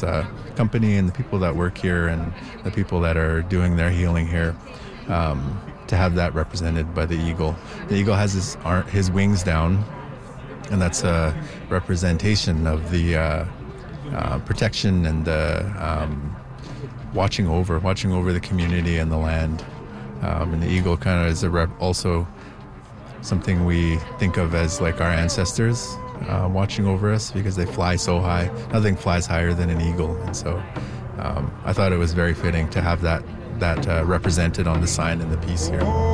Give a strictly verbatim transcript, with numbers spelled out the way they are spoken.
uh, company and the people that work here and the people that are doing their healing here, um, to have that represented by the eagle. The eagle has his, ar- his wings down, and that's a representation of the uh, uh, protection and the um, watching over, watching over the community and the land. Um, and the eagle kind of is a rep- also something we think of as like our ancestors uh, watching over us, because they fly so high. Nothing flies higher than an eagle, and so um, I thought it was very fitting to have that that uh, represented on the sign in the piece here.